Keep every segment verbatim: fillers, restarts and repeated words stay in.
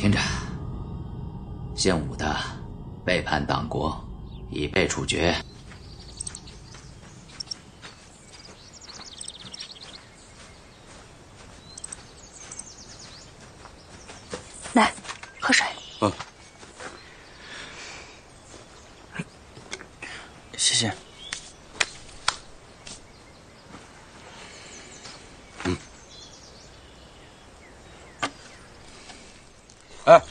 听着，姓武的背叛党国，已被处决。 来，喝水。 嗯，谢谢。嗯。哎，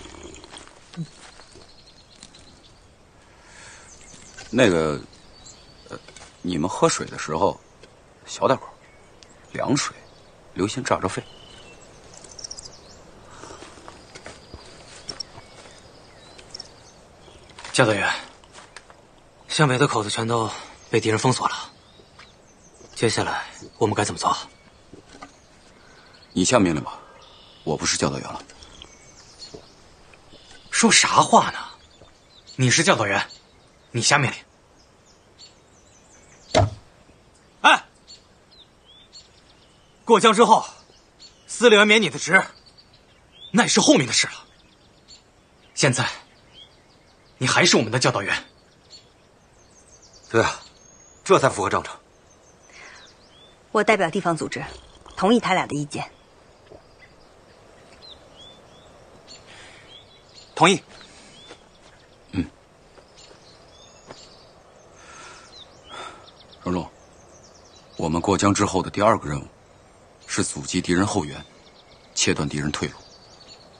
那个，呃，你们喝水的时候，小点口，凉水，留心炸着肺。 教导员，向北的口子全都被敌人封锁了。接下来我们该怎么做？ 你下命令吧，我不是教导员了。 说啥话呢？你是教导员，你下命令。哎，过江之后，司令员免你的职，那也是后面的事了。现在。 你还是我们的教导员。 对啊，这才符合章程。 我代表地方组织，同意他俩的意见。 同意。 嗯。荣荣，我们过江之后的第二个任务，是阻击敌人后援，切断敌人退路。